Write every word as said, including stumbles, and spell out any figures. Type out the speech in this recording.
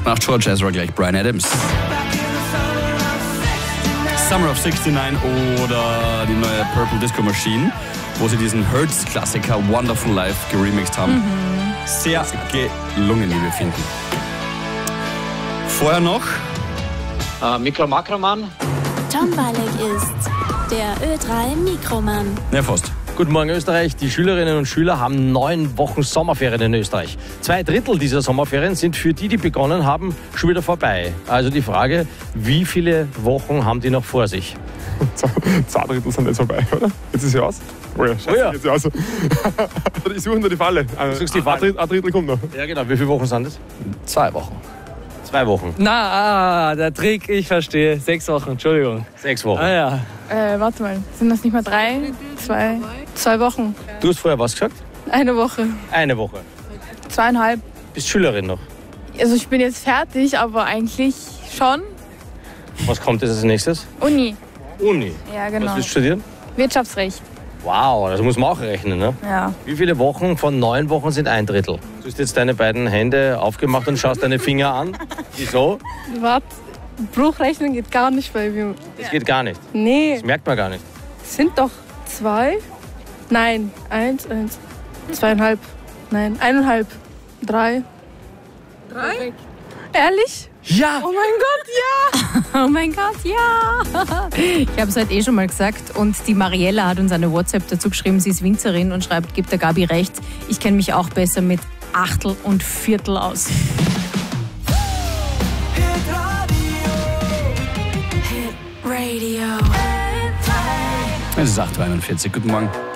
Nach George Ezra gleich Bryan Adams. Summer of sixty-nine oder die neue Purple Disco Machine, wo sie diesen Hertz-Klassiker Wonderful Life geremixed haben. Mhm. Sehr gelungen, wie wir finden. Vorher noch Uh, Mikro Makroman. Tom Walek ist der Ö drei Mikroman. Ja, fast. Guten Morgen Österreich. Die Schülerinnen und Schüler haben neun Wochen Sommerferien in Österreich. Zwei Drittel dieser Sommerferien sind für die, die begonnen haben, schon wieder vorbei. Also die Frage, wie viele Wochen haben die noch vor sich? Zwei Drittel sind jetzt vorbei, oder? Jetzt ist sie aus. Oh ja, scheiße, oh ja. Jetzt ist sie aus. Ich suche nur die Falle. Du suchst die Falle? Ein Drittel, ein Drittel kommt noch. Ja genau, wie viele Wochen sind das? Zwei Wochen. Zwei Wochen. Na, ah, der Trick, ich verstehe. Sechs Wochen, Entschuldigung. Sechs Wochen. Ah ja. Äh, warte mal, sind das nicht mal drei? Zwei? Zwei Wochen. Du hast vorher was gesagt? Eine Woche. Eine Woche. Zweieinhalb. Bist Schülerin noch? Also ich bin jetzt fertig, aber eigentlich schon. Was kommt jetzt als nächstes? Uni. Uni? Ja, genau. Was willst du studieren? Wirtschaftsrecht. Wow, das muss man auch rechnen, ne? Ja. Wie viele Wochen von neun Wochen sind ein Drittel? Du hast jetzt deine beiden Hände aufgemacht und schaust deine Finger an. Wieso? Warte, Bruchrechnen geht gar nicht bei mir. Das geht gar nicht. Nee. Das merkt man gar nicht. Es sind doch zwei? Nein, eins, eins, zweieinhalb. Nein, eineinhalb. Drei. Drei? Ehrlich? Ja! Oh mein Gott, ja! Oh mein Gott, ja! Ich habe es heute eh schon mal gesagt und die Mariella hat uns eine WhatsApp dazu geschrieben, sie ist Winzerin und schreibt, gibt der Gabi recht, ich kenne mich auch besser mit Achtel und Viertel aus. Hit Radio. Es ist acht Uhr einundvierzig. Guten Morgen.